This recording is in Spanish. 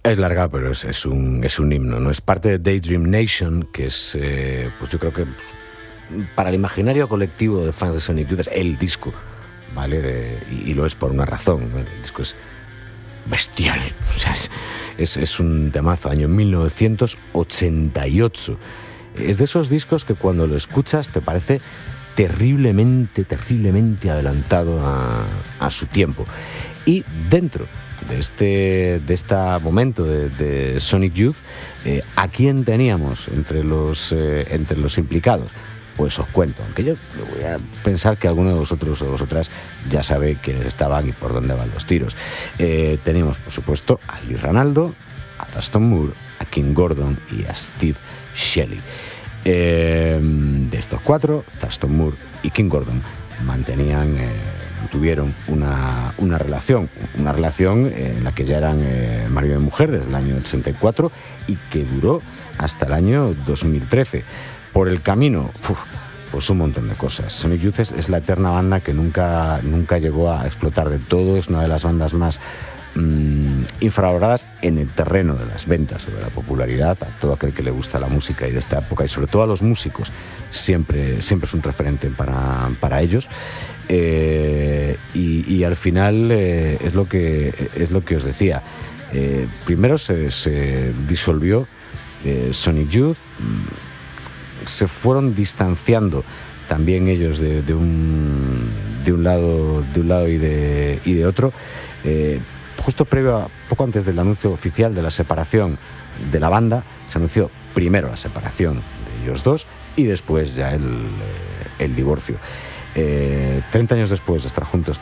Es larga, pero es un himno, ¿no? Es parte de Daydream Nation, que es, pues yo creo que para el imaginario colectivo de fans de Sonic Youth es el disco, ¿vale? Y lo es por una razón, ¿no? El disco es bestial, o sea, es un temazo, año 1988. Es de esos discos que cuando lo escuchas te parece terriblemente adelantado a su tiempo. Y dentro de este momento de Sonic Youth, ¿a quién teníamos entre los implicados? Pues os cuento, aunque yo voy a pensar que alguno de vosotros o vosotras ya sabe quiénes estaban y por dónde van los tiros. Teníamos, por supuesto, a Lee Ranaldo, a Thurston Moore, a King Gordon y a Steve Shelley. De estos cuatro, Thurston Moore y King Gordon tuvieron una relación en la que ya eran marido y mujer desde el año 84 y que duró hasta el año 2013. Por el camino, pues un montón de cosas. Sonic Youth es la eterna banda que nunca llegó a explotar del todo. Es una de las bandas más infravaloradas en el terreno de las ventas o de la popularidad. A todo aquel que le gusta la música y de esta época, y sobre todo a los músicos, siempre es un referente para ellos. Y al final es lo que os decía. Primero se disolvió Sonic Youth. Se fueron distanciando también ellos de un lado y de otro, justo poco antes del anuncio oficial de la separación de la banda. Se anunció primero la separación de ellos dos y después ya el divorcio. 30 años después de estar juntos